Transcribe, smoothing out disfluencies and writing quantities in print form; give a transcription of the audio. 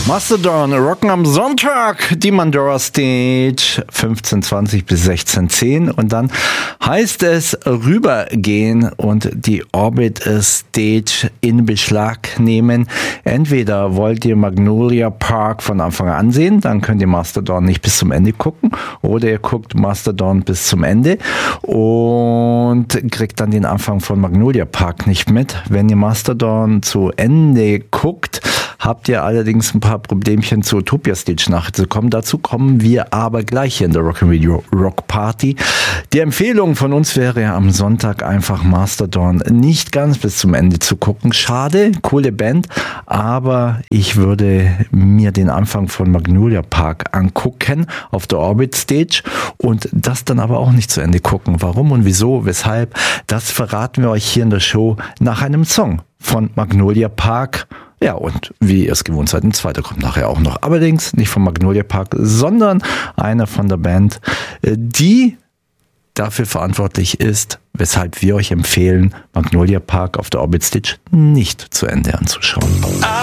Mastodon rocken am Sonntag die Mandora Stage 15:20 bis 16:10 und dann heißt es rübergehen und die Orbit Stage in Beschlag nehmen. Entweder wollt ihr Magnolia Park von Anfang an sehen, dann könnt ihr Mastodon nicht bis zum Ende gucken, oder ihr guckt Mastodon bis zum Ende und kriegt dann den Anfang von Magnolia Park nicht mit. Wenn ihr Mastodon zu Ende guckt, habt ihr allerdings ein paar Problemchen zur Utopia Stage nachzukommen. Dazu kommen wir aber gleich hier in der Rock'n'Radio Rock Party. Die Empfehlung von uns wäre am Sonntag einfach Mastodon nicht ganz bis zum Ende zu gucken. Schade, coole Band, aber ich würde mir den Anfang von Magnolia Park angucken auf der Orbit Stage und das dann aber auch nicht zu Ende gucken. Warum und wieso, weshalb, das verraten wir euch hier in der Show nach einem Song von Magnolia Park. Ja, und wie ihr es gewohnt seid, ein zweiter kommt nachher auch noch. Allerdings nicht von Magnolia Park, sondern einer von der Band, die dafür verantwortlich ist, weshalb wir euch empfehlen, Magnolia Park auf der Orbit Stage nicht zu Ende anzuschauen.